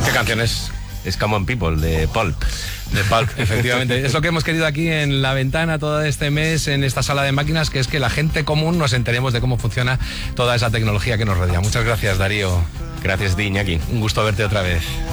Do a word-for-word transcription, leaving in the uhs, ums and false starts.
¿Qué canción es? Es Come On People, de Pulp. De Pulp, efectivamente. Es lo que hemos querido aquí en La Ventana todo este mes, en esta sala de máquinas, que es que la gente común nos enteremos de cómo funciona toda esa tecnología que nos rodea. Muchas gracias, Darío. Gracias, Di, Iñaki. Un gusto verte otra vez.